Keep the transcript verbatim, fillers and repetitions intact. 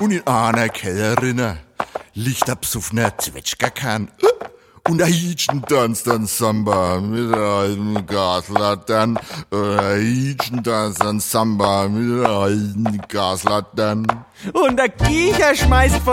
Und in einer Kellerin liegt der psuffner Zwetschgerkern. Und der Hitchen tanzt dann Samba mit der alten Gaslatern. Der Hitchen tanzt dann Samba mit der alten Gaslatern. Und der Kicher schmeißt